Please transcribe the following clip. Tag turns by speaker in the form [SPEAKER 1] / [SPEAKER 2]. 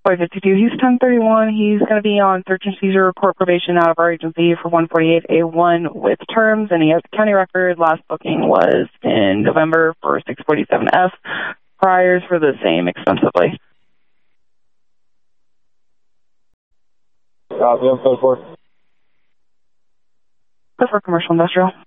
[SPEAKER 1] 552, he's 1031. He's going to be on search and seizure court probation out of our agency for 148A1 with terms, and he has a county record. Last booking was in November for 647F. Priors for the same extensively.
[SPEAKER 2] Copy, I'm code 4.
[SPEAKER 1] Code for commercial industrial.